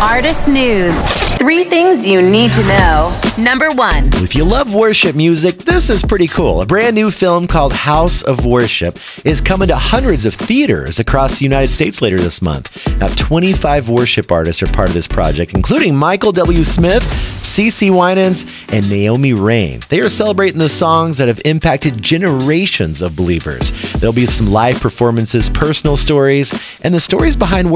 Artist News. 3 things you need to know. Number 1. If you love worship music, this is pretty cool. A brand new film called House of Worship is coming to hundreds of theaters across the United States later this month. Now, 25 worship artists are part of this project, including Michael W. Smith, CeCe Winans, and Naomi Raine. They are celebrating the songs that have impacted generations of believers. There'll be some live performances, personal stories, and the stories behind